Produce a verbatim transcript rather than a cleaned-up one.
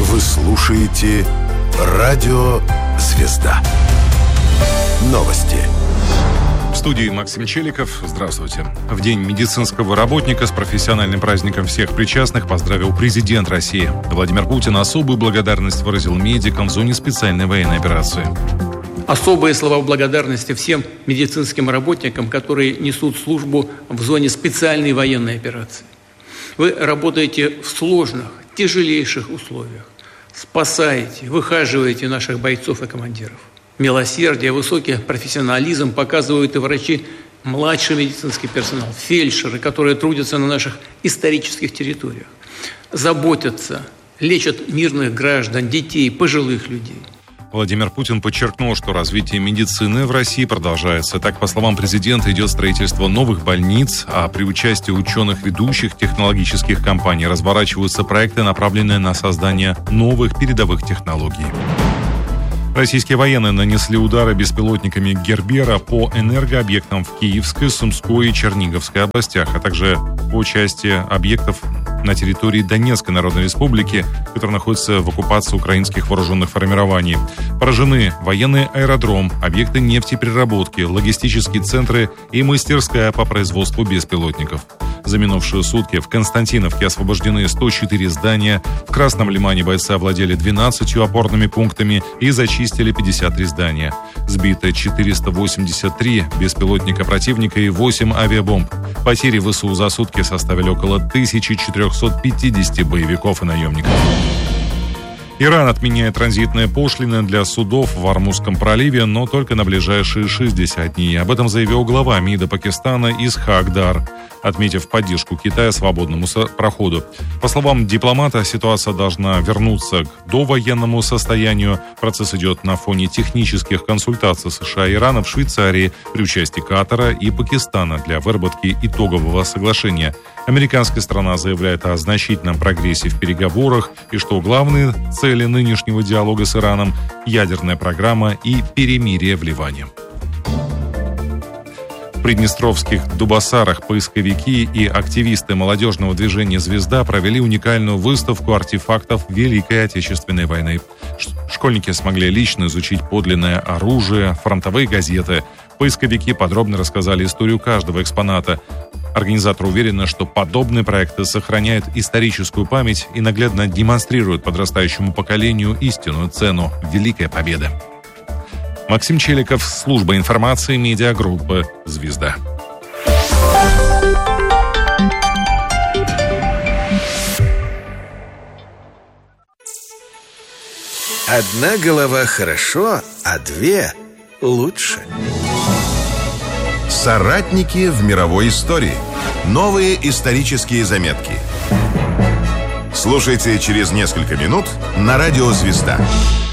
Вы слушаете Радио «Звезда». Новости. В студии Максим Челиков. Здравствуйте. В День медицинского работника с профессиональным праздником всех причастных поздравил президент России. Владимир Путин особую благодарность выразил медикам в зоне специальной военной операции. Особые слова благодарности всем медицинским работникам, которые несут службу в зоне специальной военной операции. Вы работаете в сложных, тяжелейших условиях. Спасаете, выхаживаете наших бойцов и командиров. Милосердие, высокий профессионализм показывают и врачи, младший медицинский персонал, фельдшеры, которые трудятся на наших исторических территориях. Заботятся, лечат мирных граждан, детей, пожилых людей. Владимир Путин подчеркнул, что развитие медицины в России продолжается. Так, по словам президента, идет строительство новых больниц, а при участии ученых ведущих технологических компаний разворачиваются проекты, направленные на создание новых передовых технологий. Российские военные нанесли удары беспилотниками Гербера по энергообъектам в Киевской, Сумской и Черниговской областях, а также по части объектов на территории Донецкой Народной Республики, которая находится в оккупации украинских вооруженных формирований. Поражены военный аэродром, объекты нефтепереработки, логистические центры и мастерская по производству беспилотников. За минувшие сутки в Константиновке освобождены сто четыре здания, в Красном Лимане бойцы овладели двенадцатью опорными пунктами и зачистили пятьдесят три здания. Сбито четыреста восемьдесят три беспилотника противника и восемь авиабомб. Потери ВСУ за сутки составили около тысяча четыреста пятьдесят боевиков и наемников. Иран отменяет транзитные пошлины для судов в Ормузском проливе, но только на ближайшие шестьдесят дней. Об этом заявил глава МИДа Пакистана Исхак Дар, отметив поддержку Китая свободному проходу. По словам дипломата, ситуация должна вернуться к довоенному состоянию. Процесс идет на фоне технических консультаций США и Ирана в Швейцарии при участии Катара и Пакистана для выработки итогового соглашения. Американская сторона заявляет о значительном прогрессе в переговорах и что главные цели нынешнего диалога с Ираном – ядерная программа и перемирие в Ливане. В приднестровских Дубасарах поисковики и активисты молодежного движения «Звезда» провели уникальную выставку артефактов Великой Отечественной войны. Школьники смогли лично изучить подлинное оружие, фронтовые газеты. Поисковики подробно рассказали историю каждого экспоната. Организаторы уверены, что подобные проекты сохраняют историческую память и наглядно демонстрируют подрастающему поколению истинную цену Великой Победы. Максим Челиков, служба информации медиагруппы «Звезда». Одна голова хорошо, а две лучше. Соратники в мировой истории. Новые исторические заметки. Слушайте через несколько минут на радио «Звезда».